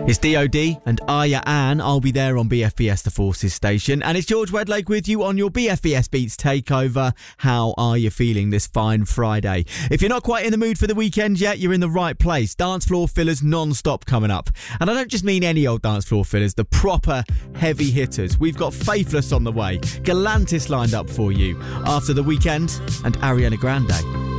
It's DOD and Aya Ann. I'll be there on BFBS The Forces station. And it's George Wedlake with you on your BFBS Beats Takeover. How are you feeling this fine Friday? If you're not quite in the mood for the weekend yet, you're in the right place. Dance floor fillers non-stop coming up. And I don't just mean any old dance floor fillers, the proper heavy hitters. We've got Faithless on the way, Galantis lined up for you after The Weeknd and Ariana Grande.